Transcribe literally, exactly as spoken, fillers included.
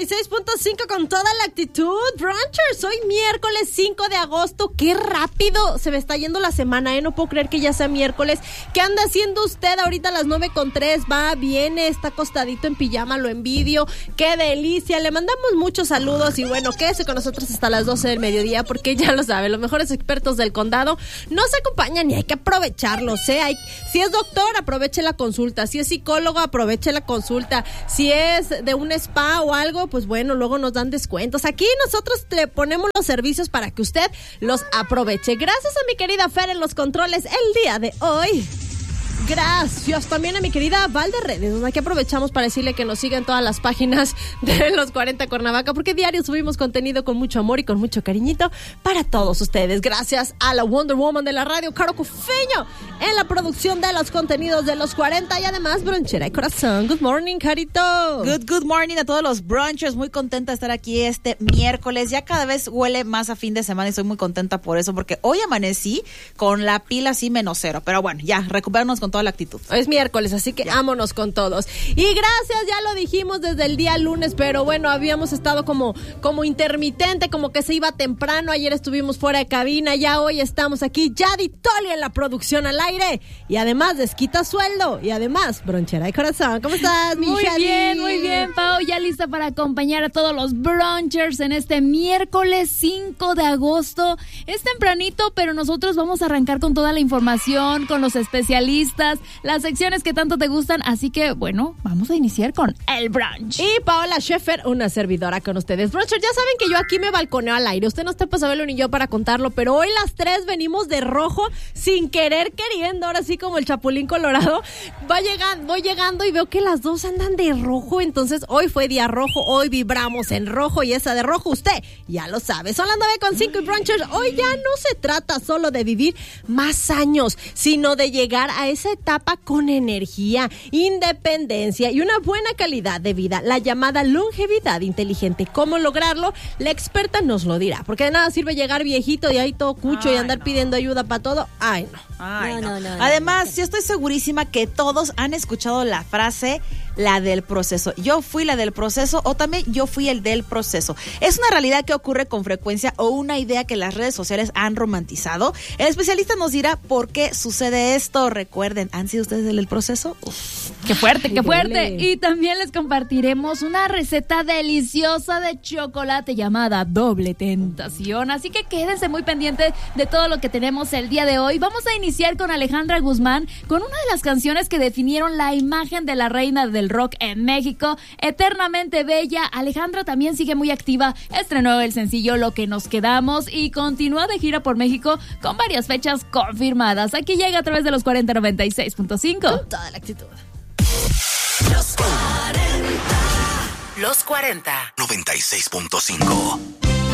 y seis punto cinco con toda la actitud. Brunchers, hoy miércoles cinco de agosto. Qué rápido se me está yendo la semana, ¿eh? No puedo creer que ya sea miércoles. ¿Qué anda haciendo usted ahorita a las nueve con tres? Va, viene, está acostadito en pijama, lo envidio. ¡Qué delicia! Le mandamos muchos saludos y bueno, quédese con nosotros hasta las doce del mediodía porque ya lo sabe, los mejores expertos del condado nos acompañan y hay que aprovecharlos, ¿eh? Hay, si es doctor, aproveche la consulta. Si es psicólogo, aproveche la consulta. Si es de un spa o algo, pues bueno, luego nos dan descuentos. Aquí nosotros le ponemos los servicios para que usted los aproveche. Gracias a mi querida Fer en los controles el día de hoy. Gracias también a mi querida Valderedes, donde aquí aprovechamos para decirle que nos siga en todas las páginas de Los cuarenta Cuernavaca, porque diario subimos contenido con mucho amor y con mucho cariñito para todos ustedes. Gracias a la Wonder Woman de la radio, Caro Cufeño, en la producción de los contenidos de Los cuarenta y además Bronchera y Corazón. Good morning, Carito. Good, good morning a todos los brunchers. Muy contenta de estar aquí este miércoles. Ya cada vez huele más a fin de semana y estoy muy contenta por eso, porque hoy amanecí con la pila así menos cero. Pero bueno, ya, recuperarnos con toda la actitud. Es miércoles, así que ya. Vámonos con todos. Y gracias, ya lo dijimos desde el día lunes, pero bueno, habíamos estado como, como intermitente, como que se iba temprano. Ayer estuvimos fuera de cabina, ya hoy estamos aquí. Yadi Toli en la producción al aire. Y además desquita sueldo. Y además, Bronchera y Corazón. ¿Cómo estás, mi Muy Yadi? bien, muy bien, Pau. Ya lista para acompañar a todos los brunchers en este miércoles cinco de agosto. Es tempranito, pero nosotros vamos a arrancar con toda la información, con los especialistas, las secciones que tanto te gustan, así que bueno, vamos a iniciar con el brunch. Y Paola Schaefer, una servidora con ustedes. Bruncher, ya saben que yo aquí me balconeo al aire, usted no está para saberlo ni yo para contarlo, pero hoy las tres venimos de rojo sin querer queriendo, ahora sí como el Chapulín Colorado. Va llegando, voy llegando y veo que las dos andan de rojo, entonces hoy fue día rojo, hoy vibramos en rojo y esa de rojo usted ya lo sabe. Son las nueve con cinco y Brunchers, hoy ya no se trata solo de vivir más años, sino de llegar a esa etapa con energía, independencia y una buena calidad de vida, la llamada longevidad inteligente. ¿Cómo lograrlo? La experta nos lo dirá, porque de nada sirve llegar viejito y ahí todo cucho Ay, y andar no. pidiendo ayuda para todo. Ay, no. Ay, no, no. no, no Además, no, no. sí estoy segurísima que todos han escuchado la frase, la del proceso. Yo fui la del proceso o también yo fui el del proceso. Es una realidad que ocurre con frecuencia o una idea que las redes sociales han romantizado. El especialista nos dirá por qué sucede esto. Recuerden, ¿han sido ustedes el del proceso? Uf. ¡Qué fuerte, qué Ay, fuerte! dele. Y también les compartiremos una receta deliciosa de chocolate llamada Doble Tentación. Así que quédense muy pendientes de todo lo que tenemos el día de hoy. Vamos a iniciar con Alejandra Guzmán, con una de las canciones que definieron la imagen de la reina del rock en México, Eternamente Bella. Alejandra también sigue muy activa, estrenó el sencillo Lo que nos quedamos y continúa de gira por México con varias fechas confirmadas. Aquí llega a través de los cuarenta noventa y seis punto cinco. Con toda la actitud. Los cuarenta. Los cuarenta. noventa y seis punto cinco.